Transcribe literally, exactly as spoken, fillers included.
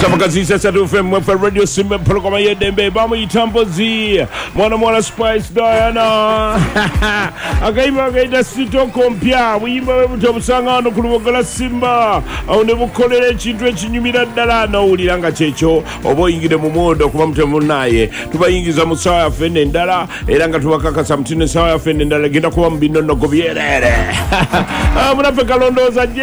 Samakazi sasa tu F M F Radio Simba programa yedembe bamu itambozi mwana mwana Spice Diana akaimba akaita sito kompya wimba webuto busangano kulubogala Simba au ne bukolere ekintu ekinyumira ddala n'owulira nga kyekyo oba oyingire mu mwodo kuba mutemu naye tubayingiza mu sawa yaffe endala era nga tubakakasa mutine sawa yaffe endala genda kuba mu binono go byerere munaffe kalondooza